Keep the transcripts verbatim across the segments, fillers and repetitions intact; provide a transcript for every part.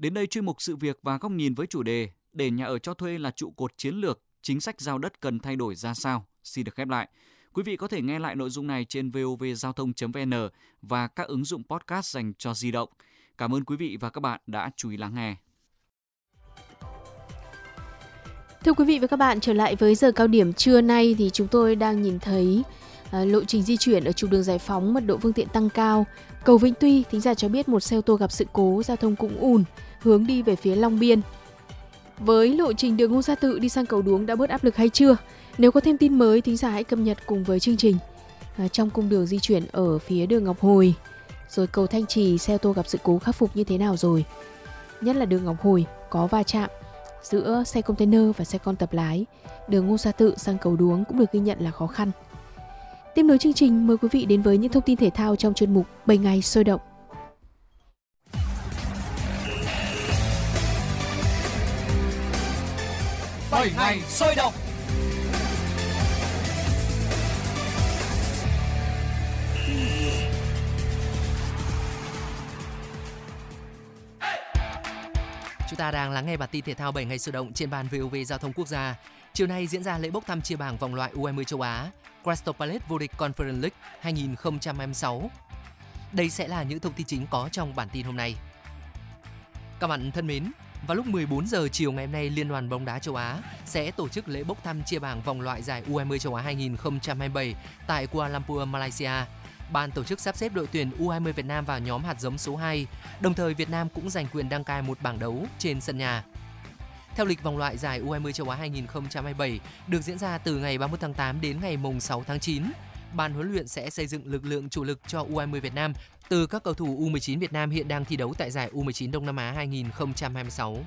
Đến đây chuyên mục Sự việc và góc nhìn với chủ đề để nhà ở cho thuê là trụ cột chiến lược, chính sách giao đất cần thay đổi ra sao xin được khép lại. Quý vị có thể nghe lại nội dung này trên vovgiao thông chấm vn và các ứng dụng podcast dành cho di động. Cảm ơn quý vị và các bạn đã chú ý lắng nghe. Thưa quý vị và các bạn, trở lại với giờ cao điểm trưa nay thì chúng tôi đang nhìn thấy à, lộ trình di chuyển ở trục đường Giải Phóng, mật độ phương tiện tăng cao. Cầu Vĩnh Tuy, thính giả cho biết một xe ô tô gặp sự cố, giao thông cũng ùn, hướng đi về phía Long Biên. Với lộ trình đường Ngô Gia Tự đi sang cầu Đuống đã bớt áp lực hay chưa? Nếu có thêm tin mới, thính giả hãy cập nhật cùng với chương trình. À, trong cung đường di chuyển ở phía đường Ngọc Hồi, rồi cầu Thanh Trì, xe ô tô gặp sự cố khắc phục như thế nào rồi? Nhất là đường Ngọc Hồi có va chạm giữa xe container và xe con tập lái. Đường Ngô Gia Tự sang cầu Đuống cũng được ghi nhận là khó khăn. Tiếp nối chương trình, mời quý vị đến với những thông tin thể thao trong chuyên mục bảy ngày sôi động. bảy ngày sôi động. Chúng ta đang lắng nghe bản tin thể thao bảy ngày sôi động trên ban vê o vê Giao thông Quốc gia. Chiều nay diễn ra lễ bốc thăm chia bảng vòng loại u hai mươi châu Á, Crystal Palace vô địch Conference League hai không hai sáu. Đây sẽ là những thông tin chính có trong bản tin hôm nay. Các bạn thân mến, vào lúc mười bốn giờ chiều ngày hôm nay, Liên đoàn bóng đá châu Á sẽ tổ chức lễ bốc thăm chia bảng vòng loại giải u hai mươi châu Á hai không hai bảy tại Kuala Lumpur, Malaysia. Ban tổ chức sắp xếp đội tuyển u hai mươi Việt Nam vào nhóm hạt giống số hai, đồng thời Việt Nam cũng giành quyền đăng cai một bảng đấu trên sân nhà. Theo lịch vòng loại giải u hai mươi châu Á hai không hai bảy được diễn ra từ ngày ba mươi mốt tháng tám đến ngày sáu tháng chín, ban huấn luyện sẽ xây dựng lực lượng chủ lực cho u hai mươi Việt Nam từ các cầu thủ u mười chín Việt Nam hiện đang thi đấu tại giải u mười chín Đông Nam Á hai không hai sáu.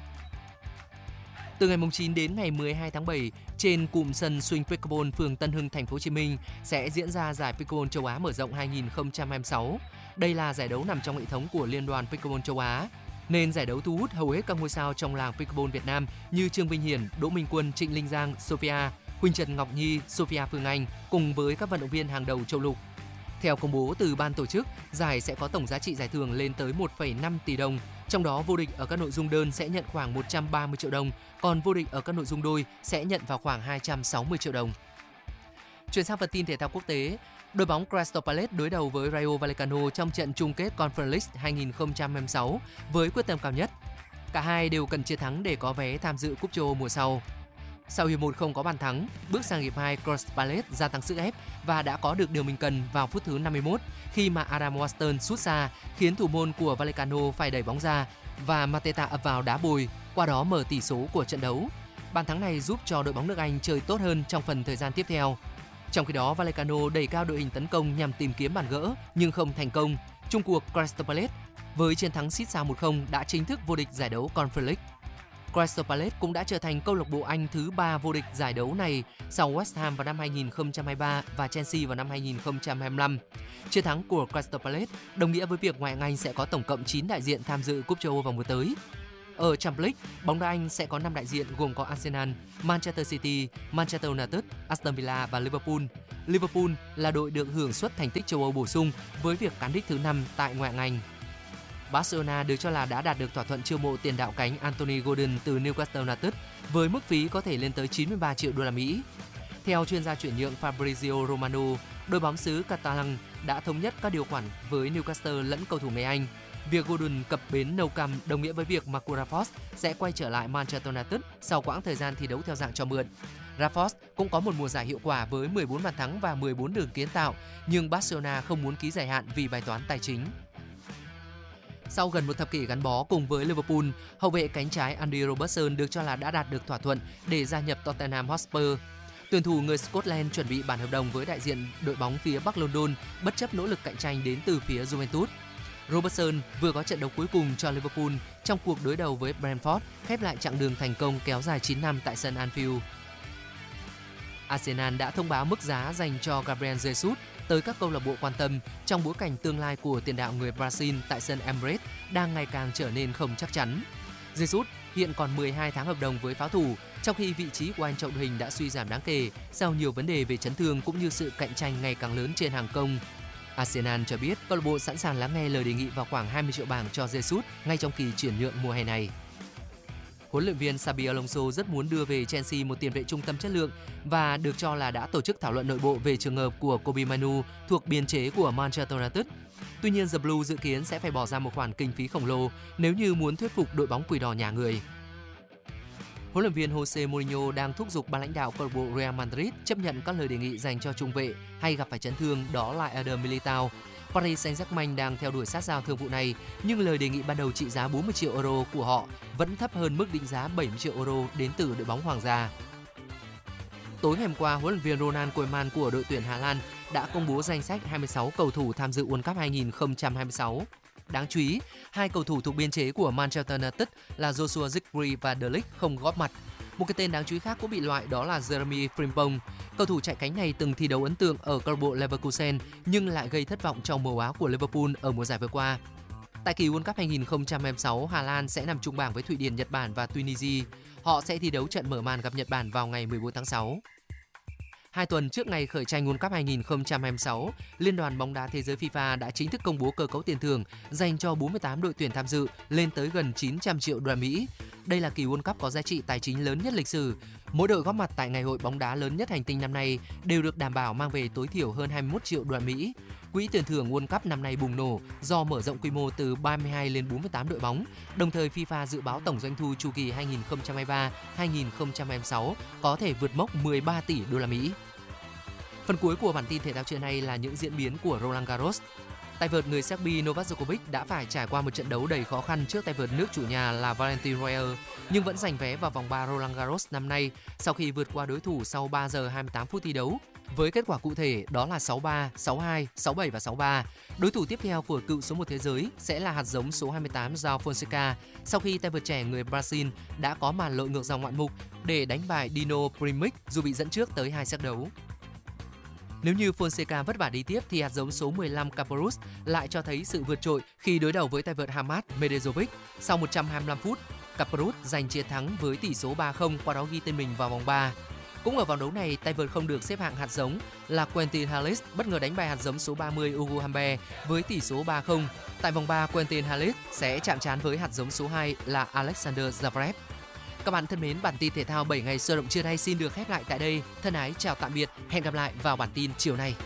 Từ ngày chín đến ngày mười hai tháng bảy, trên cụm sân Swing Pickleball phường Tân Hưng, thành phố Hồ Chí Minh sẽ diễn ra giải Pickleball châu Á mở rộng hai không hai sáu. Đây là giải đấu nằm trong hệ thống của Liên đoàn Pickleball châu Á, nên giải đấu thu hút hầu hết các ngôi sao trong làng Pickleball Việt Nam như Trương Vinh Hiển, Đỗ Minh Quân, Trịnh Linh Giang, Sophia, Huỳnh Trần Ngọc Nhi, Sophia Phương Anh cùng với các vận động viên hàng đầu châu lục. Theo công bố từ ban tổ chức, giải sẽ có tổng giá trị giải thưởng lên tới một phẩy năm tỷ đồng. Trong đó vô địch ở các nội dung đơn sẽ nhận khoảng một trăm ba mươi triệu đồng, còn vô địch ở các nội dung đôi sẽ nhận vào khoảng hai trăm sáu mươi triệu đồng. Chuyển sang phần tin thể thao quốc tế, đội bóng Crystal Palace đối đầu với Rayo Vallecano trong trận chung kết Conference League hai không hai sáu với quyết tâm cao nhất. Cả hai đều cần chiến thắng để có vé tham dự cúp châu Âu mùa sau. Sau hiệp một không có bàn thắng, bước sang hiệp hai, Crystal Palace gia tăng sức ép và đã có được điều mình cần vào phút thứ năm mươi mốt khi mà Adam Waston sút xa khiến thủ môn của Vallecano phải đẩy bóng ra và Mateta ập vào đá bồi, qua đó mở tỷ số của trận đấu. Bàn thắng này giúp cho đội bóng nước Anh chơi tốt hơn trong phần thời gian tiếp theo. Trong khi đó, Vallecano đẩy cao đội hình tấn công nhằm tìm kiếm bàn gỡ nhưng không thành công. Chung cuộc, Crystal Palace với chiến thắng xít sao một không đã chính thức vô địch giải đấu Conference League. Crystal Palace cũng đã trở thành câu lạc bộ Anh thứ ba vô địch giải đấu này sau West Ham vào năm hai không hai ba và Chelsea vào năm hai không hai lăm. Chiến thắng của Crystal Palace đồng nghĩa với việc ngoại hạng Anh sẽ có tổng cộng chín đại diện tham dự cúp châu Âu vào mùa tới. Ở Champions League, bóng đá Anh sẽ có năm đại diện gồm có Arsenal, Manchester City, Manchester United, Aston Villa và Liverpool. Liverpool là đội được hưởng suất thành tích châu Âu bổ sung với việc cán đích thứ năm tại ngoại hạng Anh. Barcelona được cho là đã đạt được thỏa thuận chiêu mộ tiền đạo cánh Anthony Gordon từ Newcastle United với mức phí có thể lên tới chín mươi ba triệu đô la Mỹ. Theo chuyên gia chuyển nhượng Fabrizio Romano, đội bóng xứ Catalan đã thống nhất các điều khoản với Newcastle lẫn cầu thủ người Anh. Việc Gordon cập bến Nou Camp đồng nghĩa với việc Marco Rashford sẽ quay trở lại Manchester United sau quãng thời gian thi đấu theo dạng cho mượn. Rashford cũng có một mùa giải hiệu quả với mười bốn bàn thắng và mười bốn đường kiến tạo, nhưng Barcelona không muốn ký dài hạn vì bài toán tài chính. Sau gần một thập kỷ gắn bó cùng với Liverpool, hậu vệ cánh trái Andy Robertson được cho là đã đạt được thỏa thuận để gia nhập Tottenham Hotspur. Tuyển thủ người Scotland chuẩn bị bản hợp đồng với đại diện đội bóng phía Bắc London bất chấp nỗ lực cạnh tranh đến từ phía Juventus. Robertson vừa có trận đấu cuối cùng cho Liverpool trong cuộc đối đầu với Brentford, khép lại chặng đường thành công kéo dài chín năm tại sân Anfield. Arsenal đã thông báo mức giá dành cho Gabriel Jesus tới các câu lạc bộ quan tâm trong bối cảnh tương lai của tiền đạo người Brazil tại sân Emirates đang ngày càng trở nên không chắc chắn. Jesus hiện còn mười hai tháng hợp đồng với pháo thủ, trong khi vị trí của anh trong đội hình đã suy giảm đáng kể sau nhiều vấn đề về chấn thương cũng như sự cạnh tranh ngày càng lớn trên hàng công. Arsenal cho biết câu lạc bộ sẵn sàng lắng nghe lời đề nghị vào khoảng hai mươi triệu bảng cho Jesus ngay trong kỳ chuyển nhượng mùa hè này. Huấn luyện viên Xabi Alonso rất muốn đưa về Chelsea một tiền vệ trung tâm chất lượng và được cho là đã tổ chức thảo luận nội bộ về trường hợp của Kobbie Mainoo thuộc biên chế của Manchester United. Tuy nhiên, The Blues dự kiến sẽ phải bỏ ra một khoản kinh phí khổng lồ nếu như muốn thuyết phục đội bóng Quỷ Đỏ nhà người. Huấn luyện viên Jose Mourinho đang thúc giục ban lãnh đạo câu lạc bộ Real Madrid chấp nhận các lời đề nghị dành cho trung vệ hay gặp phải chấn thương, đó là Eder Militao. Paris Saint-Germain đang theo đuổi sát sao thương vụ này, nhưng lời đề nghị ban đầu trị giá bốn mươi triệu euro của họ vẫn thấp hơn mức định giá bảy mươi triệu euro đến từ đội bóng Hoàng gia. Tối ngày hôm qua, huấn luyện viên Ronald Koeman của đội tuyển Hà Lan đã công bố danh sách hai mươi sáu cầu thủ tham dự World Cup hai không hai sáu. Đáng chú ý, hai cầu thủ thuộc biên chế của Manchester United là Joshua Zirkzee và De Ligt không góp mặt. Một cái tên đáng chú ý khác cũng bị loại, đó là Jeremy Frimpong. Cầu thủ chạy cánh này từng thi đấu ấn tượng ở câu lạc bộ Leverkusen nhưng lại gây thất vọng trong màu áo của Liverpool ở mùa giải vừa qua. Tại kỳ World Cup hai không hai sáu, Hà Lan sẽ nằm chung bảng với Thụy Điển, Nhật Bản và Tunisia. Họ sẽ thi đấu trận mở màn gặp Nhật Bản vào ngày mười bốn tháng sáu. Hai tuần trước ngày khởi tranh World Cup hai không hai sáu, Liên đoàn bóng đá thế giới FIFA đã chính thức công bố cơ cấu tiền thưởng dành cho bốn mươi tám đội tuyển tham dự lên tới gần chín trăm triệu đô la Mỹ. Đây là kỳ World Cup có giá trị tài chính lớn nhất lịch sử. Mỗi đội góp mặt tại ngày hội bóng đá lớn nhất hành tinh năm nay đều được đảm bảo mang về tối thiểu hơn hai mươi mốt triệu đô la Mỹ. Quỹ tiền thưởng World Cup năm nay bùng nổ do mở rộng quy mô từ ba mươi hai lên bốn mươi tám đội bóng. Đồng thời FIFA dự báo tổng doanh thu chu kỳ hai không hai ba hai không hai sáu có thể vượt mốc mười ba tỷ đô la Mỹ. Phần cuối của bản tin thể thao trưa nay là những diễn biến của Roland Garros. Tay vợt người Serbia Novak Djokovic đã phải trải qua một trận đấu đầy khó khăn trước tay vợt nước chủ nhà là Valentin Royer, nhưng vẫn giành vé vào vòng ba Roland Garros năm nay sau khi vượt qua đối thủ sau ba giờ hai mươi tám phút thi đấu. Với kết quả cụ thể đó là sáu ba, sáu hai, sáu bảy và sáu ba. Đối thủ tiếp theo của cựu số một thế giới sẽ là hạt giống số hai mươi tám João Fonseca sau khi tay vợt trẻ người Brazil đã có màn lội ngược dòng ngoạn mục để đánh bại Dino Primic dù bị dẫn trước tới hai set đấu. Nếu như Fonseca vất vả đi tiếp thì hạt giống số mười lăm Caparrós lại cho thấy sự vượt trội khi đối đầu với tay vợt Hamad Medvedev. Sau một trăm hai mươi lăm phút, Caparrós giành chiến thắng với tỷ số ba không, qua đó ghi tên mình vào vòng ba. Cũng ở vòng đấu này, tay vợt không được xếp hạng hạt giống là Quentin Halys bất ngờ đánh bại hạt giống số ba mươi Ugo Humbert với tỷ số ba không. Tại vòng ba, Quentin Halys sẽ chạm trán với hạt giống số hai là Alexander Zverev. Các bạn thân mến, bản tin thể thao bảy ngày sôi động trưa nay xin được khép lại tại đây. Thân ái chào tạm biệt, hẹn gặp lại vào bản tin chiều nay.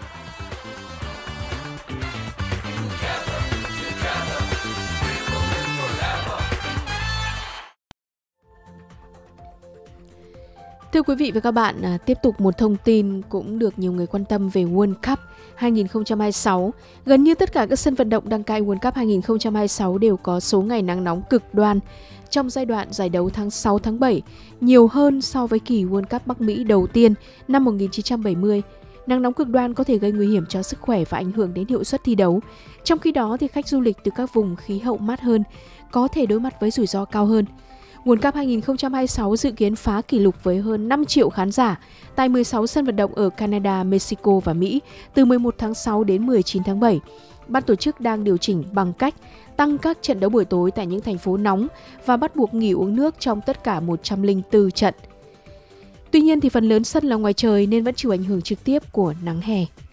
Thưa quý vị và các bạn, tiếp tục một thông tin cũng được nhiều người quan tâm về World Cup hai không hai sáu. Gần như tất cả các sân vận động đăng cai World Cup hai không hai sáu đều có số ngày nắng nóng cực đoan trong giai đoạn giải đấu tháng sáu tháng bảy, nhiều hơn so với kỳ World Cup Bắc Mỹ đầu tiên năm một nghìn chín trăm bảy mươi. Nắng nóng cực đoan có thể gây nguy hiểm cho sức khỏe và ảnh hưởng đến hiệu suất thi đấu. Trong khi đó, thì khách du lịch từ các vùng khí hậu mát hơn có thể đối mặt với rủi ro cao hơn. World Cup hai không hai sáu dự kiến phá kỷ lục với hơn năm triệu khán giả tại mười sáu sân vận động ở Canada, Mexico và Mỹ từ mười một tháng sáu đến mười chín tháng bảy. Ban tổ chức đang điều chỉnh bằng cách tăng các trận đấu buổi tối tại những thành phố nóng và bắt buộc nghỉ uống nước trong tất cả một trăm lẻ bốn trận. Tuy nhiên thì phần lớn sân là ngoài trời nên vẫn chịu ảnh hưởng trực tiếp của nắng hè.